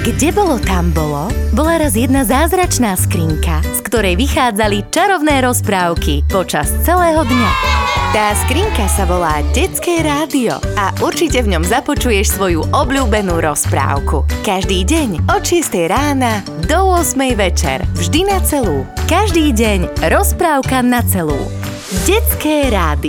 Kde bolo, tam bolo, bola raz jedna zázračná skrinka, z ktorej vychádzali čarovné rozprávky počas celého dňa. Tá skrinka sa volá Detské rádio a určite v ňom započuješ svoju obľúbenú rozprávku. Každý deň od 6 rána do 8 večer, vždy na celú. Každý deň rozprávka na celú. Detské rádio.